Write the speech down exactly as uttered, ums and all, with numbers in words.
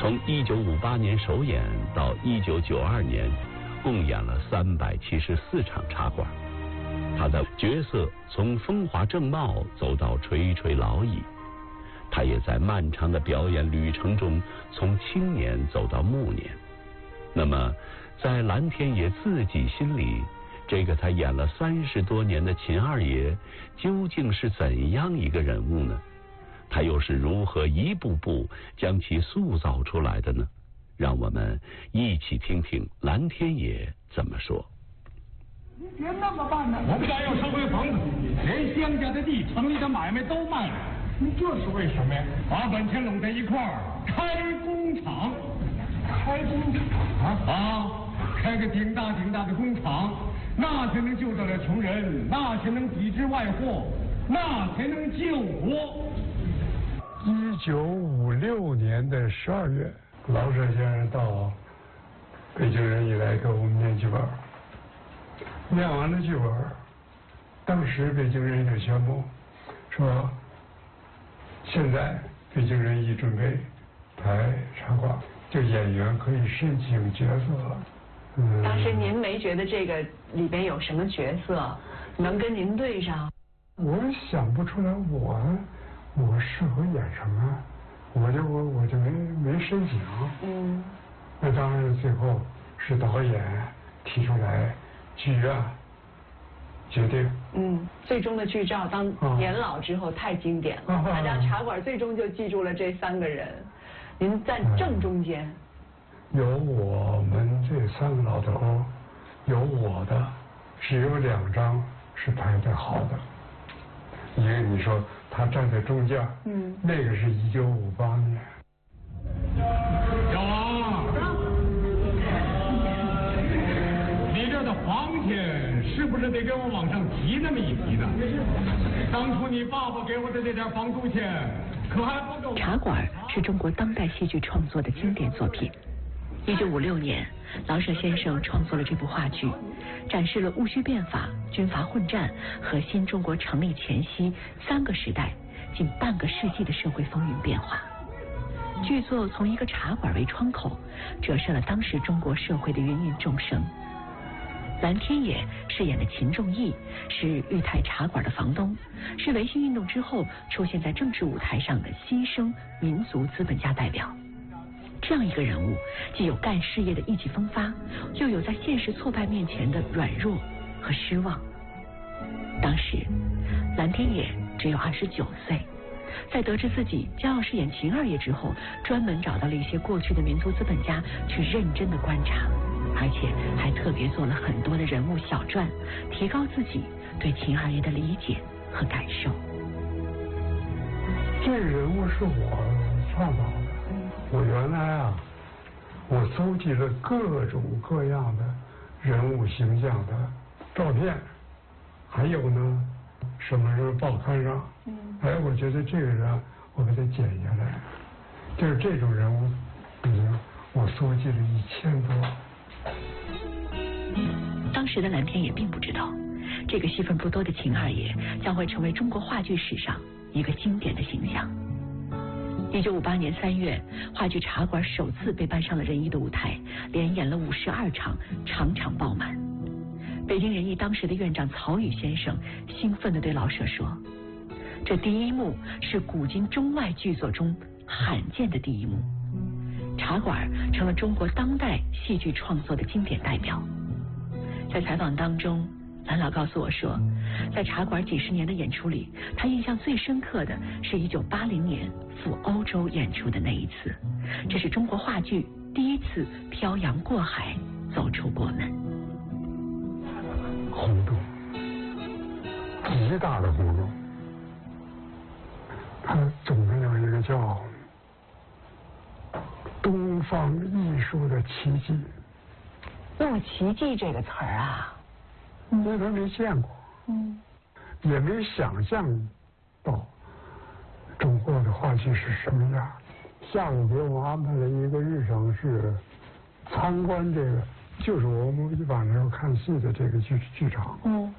从一九五八年首演到一九九二年，共演了三百七十四场茶馆。他的角色从风华正茂走到垂垂老矣，他也在漫长的表演旅程中从青年走到暮年。那么，在蓝天野自己心里，这个他演了三十多年的秦二爷究竟是怎样一个人物呢？他又是如何一步步将其塑造出来的呢？让我们一起听听蓝天野怎么说。 你别那么办呢！我们家要收回房子，连乡家的地、城里的买卖都卖了。这是为什么呀？把本钱拢在一块儿，开工厂。开工厂啊啊！开个顶大顶大的工厂，那才能救得了穷人，那才能抵制外祸，那才能救国。 一九五六年的十二月，老舍先生到北京人艺来给我们念剧本。念完了剧本，当时北京人艺就宣布说，现在北京人艺准备排茶馆，就演员可以申请角色了。 嗯，当时您没觉得这个里边有什么角色能跟您对上？ 我想不出来我我适合演什么，我就我我就没没申请。嗯，那当然最后是导演提出来。剧院决定， 嗯，最终的剧照当年老之后太经典了， 啊、 大家茶馆最终就记住了这三个人。您在正中间， 有我们这三个老头，有我的，只有两张是排的好的。一个你说他站在中间，嗯，那个是一九五八年。 小王，你这的房钱是不是得给我往上提那么一提呢？当初你爸爸给我的这点房租钱可还不够。 茶馆是中国当代戏剧创作的经典作品。一九五六年，老舍先生创作了这部话剧，展示了戊戌变法、军阀混战和新中国成立前夕三个时代近半个世纪的社会风云变化。剧作从一个茶馆为窗口，折射了当时中国社会的芸芸众生。蓝天野饰演的秦仲义是裕泰茶馆的房东，是维新运动之后出现在政治舞台上的新生民族资本家代表。这样一个人物，既有干事业的意气风发，又有在现实挫败面前的软弱和失望。当时，蓝天野只有二十九岁，在得知自己将要饰演秦二爷之后，专门找到了一些过去的民族资本家去认真的观察，而且还特别做了很多的人物小传，提高自己对秦二爷的理解和感受。 这个人物是我创造的。我原来啊，我搜集了各种各样的人物形象的照片，还有呢，什么时候报刊上，嗯，哎，我觉得这个人我给他剪下来，就是这种人物，嗯，我搜集了一千多。 当时的蓝天也并不知道，这个戏份不多的秦二爷将会成为中国话剧史上一个经典的形象。一九五八年三月，话剧《茶馆》首次被搬上了人艺的舞台，连演了五十二场，场场爆满。北京人艺当时的院长曹禺先生兴奋地对老舍说：“这第一幕是古今中外剧作中罕见的第一幕，茶馆成了中国当代戏剧创作的经典代表。”在采访当中，蓝老告诉我说，在茶馆几十年的演出里，他印象最深刻的是一九八零年赴欧洲演出的那一次，这是中国话剧第一次漂洋过海走出国门。 轰动，极大的轰动。它总是有一个叫东方艺术的奇迹。 用奇迹这个词儿啊， 那都没见过，嗯，也没想象到中国的话剧是什么样。下午给我们安排了一个日程是参观这个，就是我们一般时候看戏的这个剧剧场，嗯，